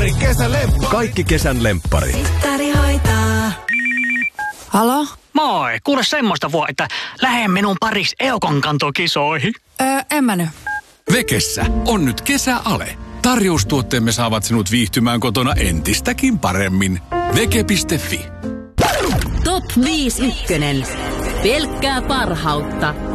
Kaikki kesän lemppari. Sittari hoitaa. Halo? Moi, kuule semmoista että lähde minun paris Eukon kantokisoihin. En mä nyt. Vekessä on nyt kesäale. Tarjoustuotteemme saavat sinut viihtymään kotona entistäkin paremmin. Veke.fi. Top 5 ykkönen. Pelkkää parhautta.